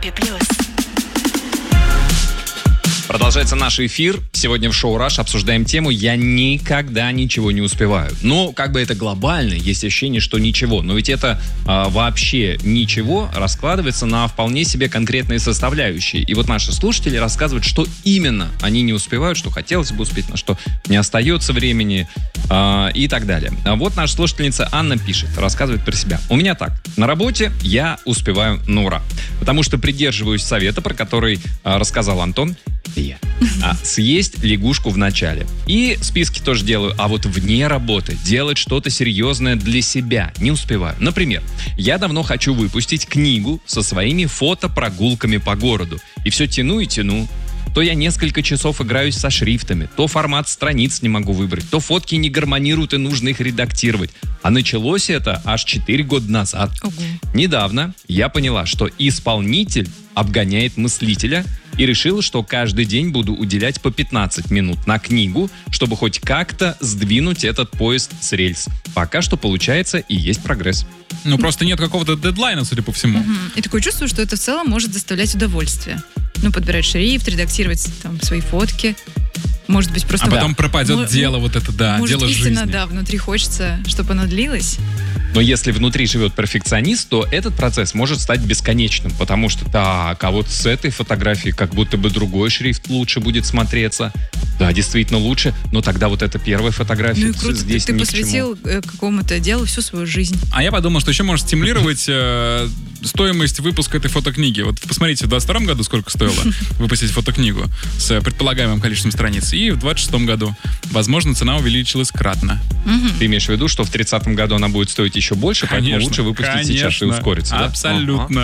Европе+. Продолжается наш эфир. Сегодня в шоу «Раш» обсуждаем тему «Я никогда ничего не успеваю». Ну, как бы это глобально, есть ощущение, что ничего. Но ведь это вообще ничего раскладывается на вполне себе конкретные составляющие. И вот наши слушатели рассказывают, что именно они не успевают, что хотелось бы успеть, на что не остается времени и так далее. А вот наша слушательница Анна пишет, рассказывает про себя. У меня так. На работе я успеваю на ура. Потому что придерживаюсь совета, про который рассказал Антон. Съесть лягушку в начале. И списки тоже делаю. А вот вне работы делать что-то серьезное для себя не успеваю. Например, я давно хочу выпустить книгу со своими фотопрогулками по городу. И все тяну и тяну. То я несколько часов играюсь со шрифтами, то формат страниц не могу выбрать, то фотки не гармонируют и нужно их редактировать. А началось это аж 4 года назад. Ого. Недавно я поняла, что исполнитель обгоняет мыслителя, и решила, что каждый день буду уделять по 15 минут на книгу, чтобы хоть как-то сдвинуть этот поезд с рельс. Пока что получается и есть прогресс. Ну, просто нет какого-то дедлайна, судя по всему. И такое чувство, что это в целом может доставлять удовольствие. Ну, подбирать шрифт, редактировать там свои фотки. Может быть, просто... А потом пропадет дело вот это, да, может, дело жизни. истинно, да, внутри хочется, чтобы оно длилось. Но если внутри живет перфекционист, то этот процесс может стать бесконечным, потому что так, а вот с этой фотографии как будто бы другой шрифт лучше будет смотреться. Да, действительно лучше, но тогда вот эта первая фотография Ну и круто, здесь ты ни к посвятил какому-то делу всю свою жизнь. А я подумал, что еще может стимулировать стоимость выпуска этой фотокниги. Вот посмотрите, в 22 году сколько стоило выпустить фотокнигу с предполагаемым количеством страниц. И в 26 году, возможно, цена увеличилась кратно. Ты имеешь в виду, что в 30-м году она будет стоить еще больше, поэтому лучше выпустить сейчас и ускориться, да? Абсолютно.